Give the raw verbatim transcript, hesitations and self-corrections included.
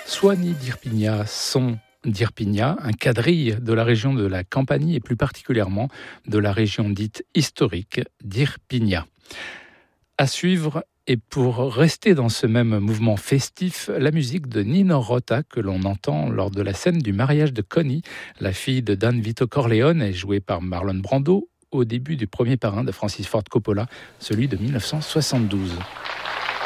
Soigny d'Irpinia, son d'Irpinia, un quadrille de la région de la Campanie et plus particulièrement de la région dite historique d'Irpinia. À suivre, et pour rester dans ce même mouvement festif, la musique de Nino Rota que l'on entend lors de la scène du mariage de Connie, la fille de Don Vito Corleone, est jouée par Marlon Brando au début du premier parrain de Francis Ford Coppola, celui de mille neuf cent soixante-douze.